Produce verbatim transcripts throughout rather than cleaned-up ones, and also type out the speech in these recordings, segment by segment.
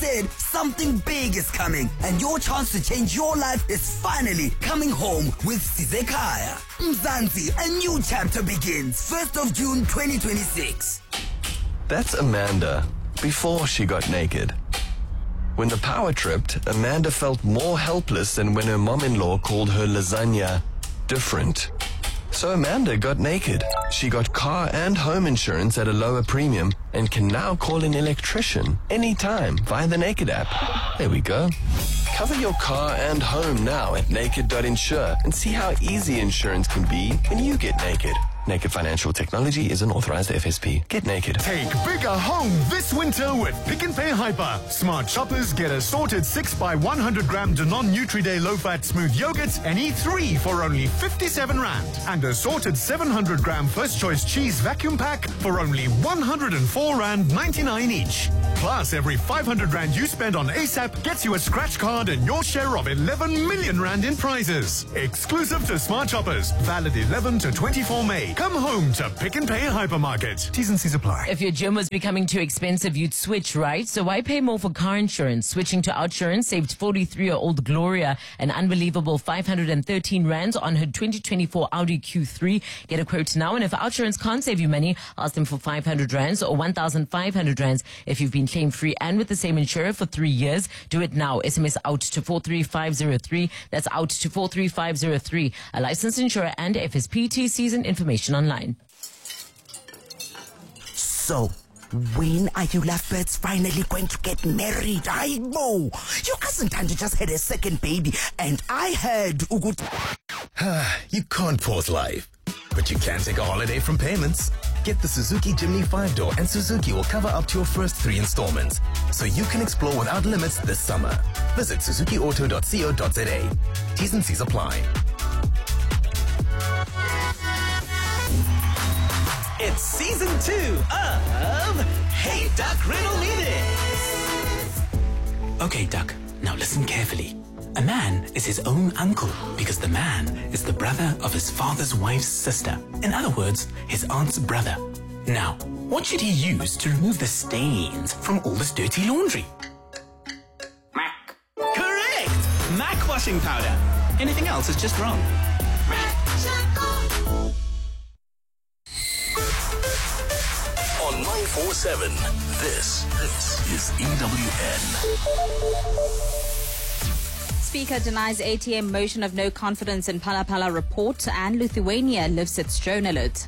said something big is coming, and your chance to change your life is finally coming home with Sizekaya. Mzansi, a new chapter begins first of June twenty twenty-six. That's Amanda before she got naked. When the power tripped, Amanda felt more helpless than when her mom-in-law called her lasagna different. So Amanda got naked. She got car and home insurance at a lower premium and can now call an electrician anytime via the Naked app. There we go. Cover your car and home now at naked dot insure and see how easy insurance can be when you get naked. Naked Financial Technology is an authorized F S P. Get naked. Take bigger home this winter with Pick n Pay Hyper. Smart shoppers get a sorted six by one hundred gram Danone Nutri-Day low-fat smooth yogurt and eat three for only fifty-seven rand. And a sorted seven hundred gram First Choice cheese vacuum pack for only one hundred four rand ninety-nine each. Plus, every five hundred rand you spend on ASAP gets you a scratch card and your share of eleven million rand in prizes. Exclusive to smart shoppers. Valid eleven to twenty-four May. Come home to Pick n Pay Hypermarket. T's and C's apply. If your gym was becoming too expensive, you'd switch, right? So why pay more for car insurance? Switching to Outsurance saved forty-three-year-old Gloria an unbelievable five hundred thirteen rand on her twenty twenty-four Audi Q three. Get a quote now, and if Outsurance can't save you money, ask them for five hundred rands or one thousand five hundred rands if you've been claim-free and with the same insurer for three years. Do it now. S M S out to four three five zero three. That's out to four three five zero three. A licensed insurer and F S P T season information online. So, when are you lovebirds finally going to get married? I know. Your cousin Tandi just had a second baby, and I heard Ugut. You can't pause life, but you can take a holiday from payments. Get the Suzuki Jimny five door and Suzuki will cover up to your first three installments, so you can explore without limits this summer. Visit suzuki auto dot co dot za. T's and C's apply. It's season two of Hey Duck Riddle Meetings. Okay, Duck, now listen carefully. A man is his own uncle because the man is the brother of his father's wife's sister. In other words, his aunt's brother. Now, what should he use to remove the stains from all this dirty laundry? Mac. Correct! Mac washing powder. Anything else is just wrong. Mac On nine four seven, this, this is E W N. Speaker denies A T M motion of no confidence in Phala Phala report, and Lithuania lifts its drone alert.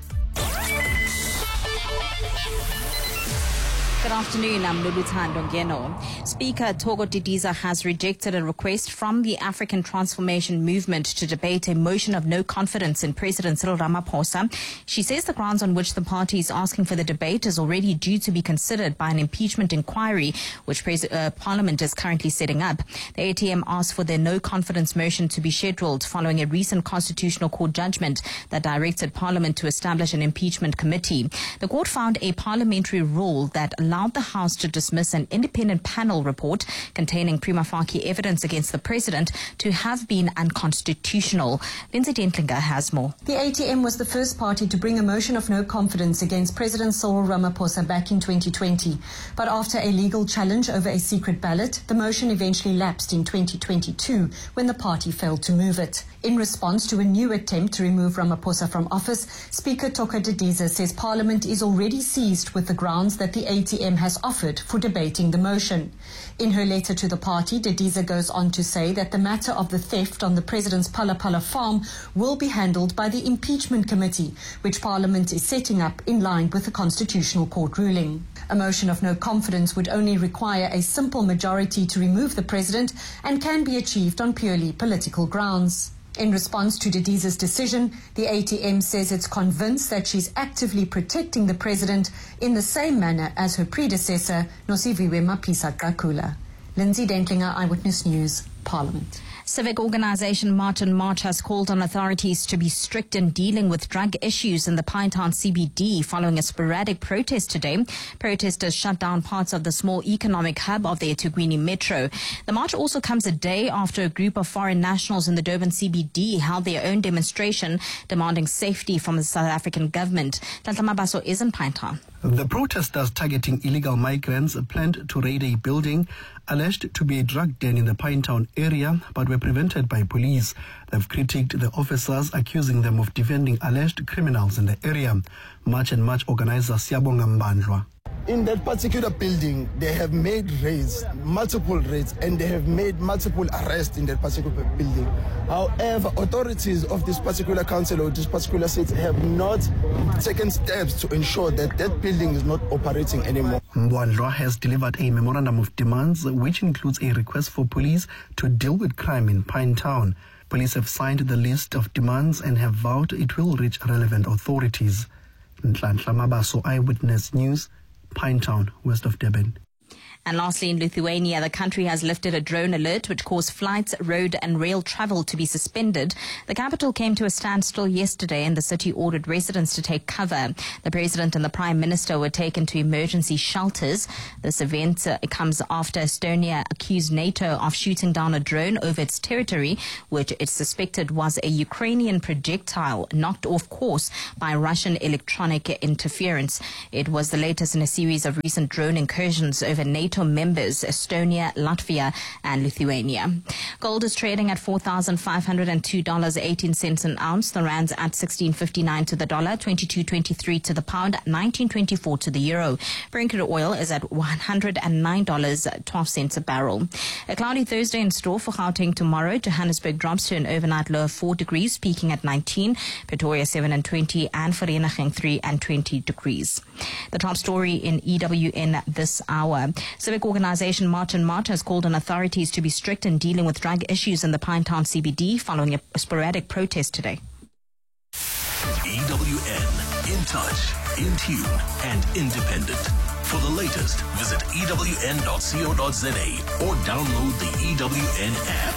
Good afternoon, I'm Luluthando Ngeno. Speaker Togo Didiza has rejected a request from the African Transformation Movement to debate a motion of no confidence in President Cyril Ramaphosa. She says the grounds on which the party is asking for the debate is already due to be considered by an impeachment inquiry, which Pres- uh, Parliament is currently setting up. The A T M asked for their no confidence motion to be scheduled following a recent Constitutional Court judgment that directed Parliament to establish an impeachment committee. The court found a parliamentary rule that allowed the House to dismiss an independent panel report containing prima facie evidence against the president to have been unconstitutional. Lindsay Dentlinger has more. The A T M was the first party to bring a motion of no confidence against President Cyril Ramaphosa back in twenty twenty. But after a legal challenge over a secret ballot, the motion eventually lapsed in twenty twenty-two when the party failed to move it. In response to a new attempt to remove Ramaphosa from office, Speaker Toka Didiza says Parliament is already seized with the grounds that the A T M has offered for debating the motion. In her letter to the party, Didiza goes on to say that the matter of the theft on the president's Phala Phala farm will be handled by the impeachment committee, which Parliament is setting up in line with the Constitutional Court ruling. A motion of no confidence would only require a simple majority to remove the president and can be achieved on purely political grounds. In response to Didiza's decision, the A T M says it's convinced that she's actively protecting the president in the same manner as her predecessor, Nosiviwe Mapisa-Qakula. Lindsay Dentlinger, Eyewitness News, Parliament. Civic organisation Martin March has called on authorities to be strict in dealing with drug issues in the Pinetown C B D following a sporadic protest today. Protesters shut down parts of the small economic hub of the eThekwini Metro. The march also comes a day after a group of foreign nationals in the Durban C B D held their own demonstration demanding safety from the South African government. Tlantla Mabaso is in Pinetown. The protesters targeting illegal migrants planned to raid a building alleged to be a drug den in the Pinetown area, but were prevented by police. They've critiqued the officers, accusing them of defending alleged criminals in the area. March and March organizer Siyabonga Mbandlwa. In that particular building, they have made raids, multiple raids, and they have made multiple arrests in that particular building. However, authorities of this particular council or this particular city have not taken steps to ensure that that building is not operating anymore. Mbandlwa has delivered a memorandum of demands, which includes a request for police to deal with crime in Pinetown. Police have signed the list of demands and have vowed it will reach relevant authorities. Nhlanhla Mabaso, Eyewitness News, Pinetown, west of Durban. And lastly, in Lithuania, the country has lifted a drone alert which caused flights, road and rail travel to be suspended. The capital came to a standstill yesterday and the city ordered residents to take cover. The president and the prime minister were taken to emergency shelters. This event uh, comes after Estonia accused NATO of shooting down a drone over its territory, which it suspected was a Ukrainian projectile knocked off course by Russian electronic interference. It was the latest in a series of recent drone incursions over NATO members Estonia, Latvia and Lithuania. Gold is trading at four thousand five hundred two dollars and eighteen cents an ounce. The rand's at sixteen fifty-nine to the dollar, twenty-two twenty-three to the pound, nineteen twenty-four to the euro. Brent crude oil is at one hundred nine dollars and twelve cents a barrel. A cloudy Thursday in store for Gauteng tomorrow. Johannesburg drops to an overnight low of four degrees, peaking at nineteen. Pretoria seven and twenty and Vereeniging three and twenty degrees. The top story in E W N this hour. Civic organization March and March has called on authorities to be strict in dealing with drug issues in the Pinetown C B D following a sporadic protest today. E W N, in touch, in tune, and independent. For the latest, visit E W N dot co dot za or download the E W N app.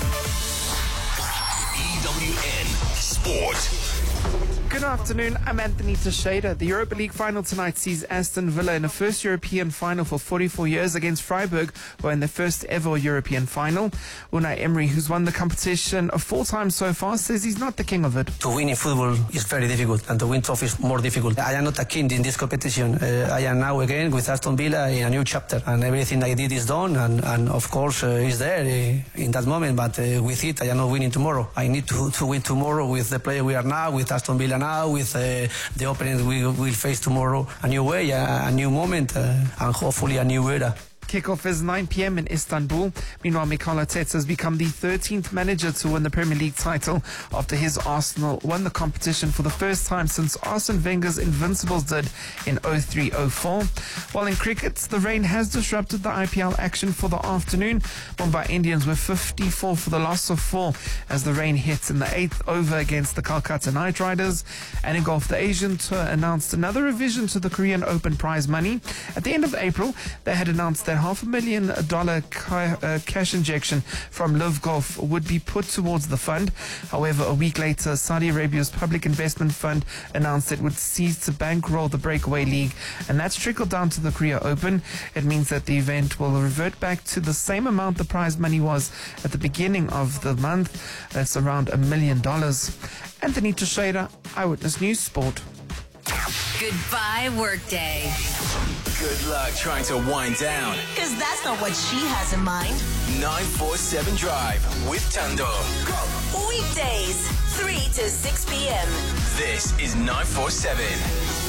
E W N Sport. Good afternoon, I'm Anthony Teixeira. The Europa League final tonight sees Aston Villa in a first European final for forty-four years against Freiburg, who are in their first ever European final. Unai Emery, who's won the competition four times so far, says he's not the king of it. To win in football is very difficult, and to win trophies is more difficult. I am not a king in this competition. Uh, I am now again with Aston Villa in a new chapter, and everything I did is done, and, and of course uh, is there uh, in that moment, but uh, with it I am not winning tomorrow. I need to, to win tomorrow with the player we are now, with Aston Villa now, with uh, the opponent we will face tomorrow, a new way, a, a new moment, uh, and hopefully a new era. Kickoff is nine p.m. in Istanbul. Meanwhile, Mikel Arteta has become the thirteenth manager to win the Premier League title after his Arsenal won the competition for the first time since Arsene Wenger's Invincibles did in oh three oh four. While in cricket, the rain has disrupted the I P L action for the afternoon. Mumbai Indians were fifty-four for the loss of four as the rain hit in the eighth over against the Kolkata Knight Riders. And in golf, the Asian Tour announced another revision to the Korean Open prize money. At the end of April, they had announced that half a million dollar ca- uh, cash injection from Live Golf would be put towards the fund. However, a week later, Saudi Arabia's Public Investment Fund announced it would cease to bankroll the Breakaway League, and that's trickled down to the Korea Open. It means that the event will revert back to the same amount the prize money was at the beginning of the month. That's around a million dollars. Anthony Teixeira, Eyewitness News Sport. Goodbye, workday. Good luck trying to wind down. Because that's not what she has in mind. nine four seven Drive with Tando. Weekdays, three to six p.m. This is nine four seven.